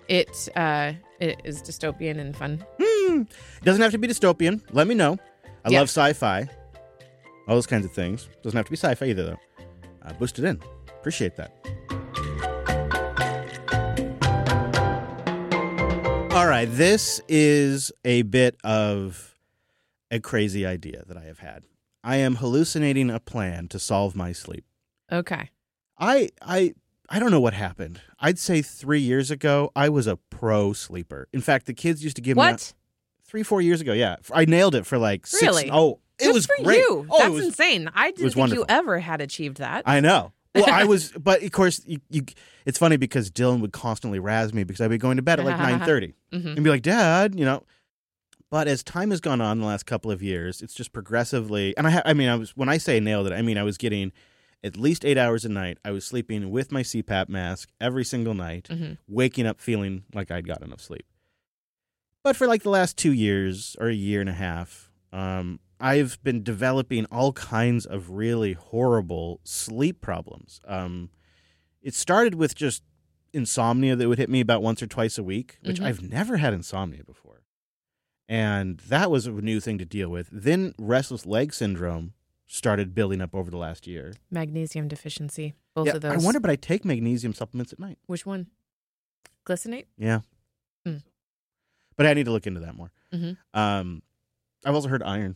It is dystopian and fun. It doesn't have to be dystopian. Let me know. I Yeah. love sci-fi. All those kinds of things. Doesn't have to be sci-fi either, though. Boost it in. Appreciate that. All right. This is a bit of a crazy idea that I have had. I am hallucinating a plan to solve my sleep. Okay. I don't know what happened. I'd say 3 years ago, I was a pro sleeper. In fact, the kids used to give me... What? 3-4 years ago, yeah. I nailed it for like 6... Really? Oh, it Good was for great. you. Oh, That's it was, insane. I didn't was think wonderful. you ever had achieved that. I know. Well, I was... But, of course, it's funny because Dylan would constantly razz me because I'd be going to bed at like 9:30. And be like, Dad, you know... But as time has gone on the last couple of years, it's just progressively... And when I say nailed it, I mean I was getting... at least 8 hours a night. I was sleeping with my CPAP mask every single night, waking up feeling like I'd got enough sleep. But for like the last 2 years or a year and a half, I've been developing all kinds of really horrible sleep problems. It started with just insomnia that would hit me about once or twice a week, which I've never had insomnia before. And that was a new thing to deal with. Then restless leg syndrome started building up over the last year. Magnesium deficiency. Both of those. I wonder, but I take magnesium supplements at night. Which one? Glycinate? Yeah. Mm. But I need to look into that more. Mm-hmm. I've also heard iron.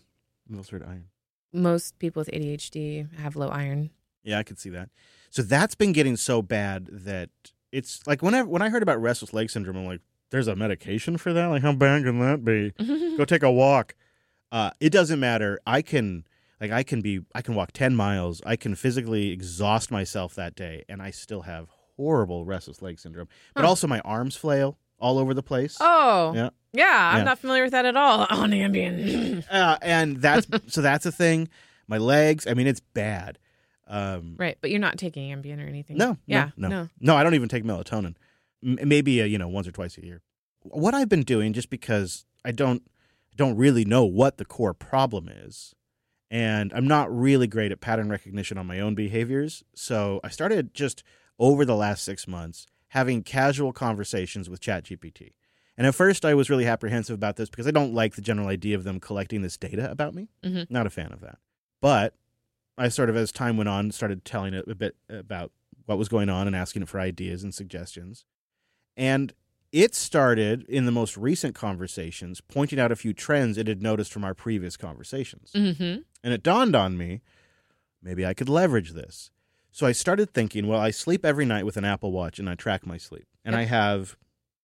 Most people with ADHD have low iron. Yeah, I could see that. So that's been getting so bad that it's like when I heard about restless leg syndrome, I'm like, there's a medication for that? Like, how bad can that be? Go take a walk. It doesn't matter. I can walk 10 miles. I can physically exhaust myself that day, and I still have horrible restless leg syndrome. But also my arms flail all over the place. Oh. Yeah, I'm Yeah. not familiar with that at all. On Ambien. And that's a thing. My legs, I mean, it's bad. Right, but you're not taking Ambien or anything. No. I don't even take melatonin. Maybe once or twice a year. What I've been doing, just because I don't really know what the core problem is, and I'm not really great at pattern recognition on my own behaviors, so I started just over the last 6 months having casual conversations with ChatGPT. And at first, I was really apprehensive about this because I don't like the general idea of them collecting this data about me. Not a fan of that. But I sort of, as time went on, started telling it a bit about what was going on and asking it for ideas and suggestions. And it started, in the most recent conversations, pointing out a few trends it had noticed from our previous conversations. And it dawned on me, maybe I could leverage this. So I started thinking, well, I sleep every night with an Apple Watch, and I track my sleep. And I have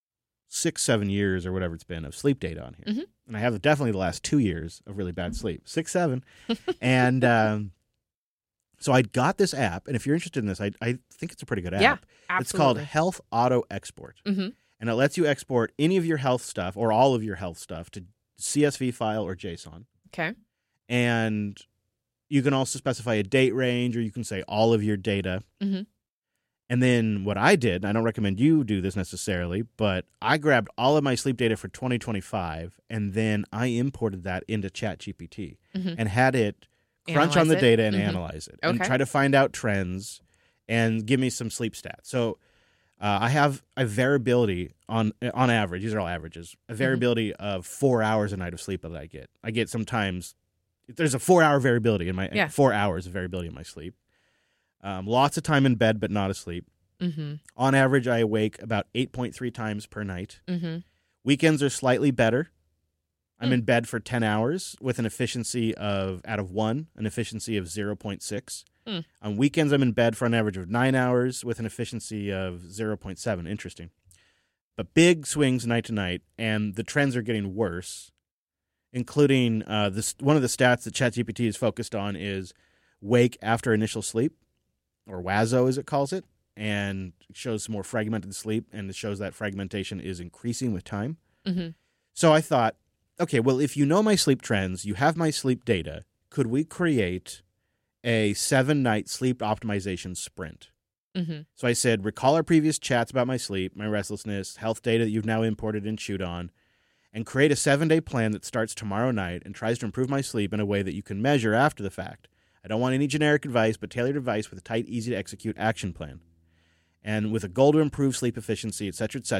6-7 years or whatever it's been of sleep data on here. And I have definitely the last 2 years of really bad sleep. 6-7. And so I got this app, and if you're interested in this, I think it's a pretty good app. Yeah, absolutely. It's called Health Auto Export. And it lets you export any of your health stuff or all of your health stuff to CSV file or JSON. Okay. And you can also specify a date range, or you can say all of your data. And then what I did, and I don't recommend you do this necessarily, but I grabbed all of my sleep data for 2025, and then I imported that into ChatGPT and had it crunch on the data and analyze it and try to find out trends and give me some sleep stats. So I have a variability on average. These are all averages. A variability of 4 hours a night of sleep that I get. I get sometimes there's a 4 hour variability in my 4 hours of variability in my sleep. Lots of time in bed, but not asleep. On average, I awake about 8.3 times per night. Weekends are slightly better. I'm in bed for 10 hours with an efficiency of, out of 1, an efficiency of 0.6. On weekends, I'm in bed for an average of 9 hours with an efficiency of 0.7. Interesting. But big swings night to night, and the trends are getting worse, including one of the stats that ChatGPT is focused on is wake after initial sleep, or WASO as it calls it, and it shows more fragmented sleep, and it shows that fragmentation is increasing with time. So I thought, okay, well, if you know my sleep trends, you have my sleep data, could we create a 7-night sleep optimization sprint? So I said, recall our previous chats about my sleep, my restlessness, health data that you've now imported and chewed on, and create a 7-day plan that starts tomorrow night and tries to improve my sleep in a way that you can measure after the fact. I don't want any generic advice, but tailored advice with a tight, easy-to-execute action plan. And with a goal to improve sleep efficiency, et cetera,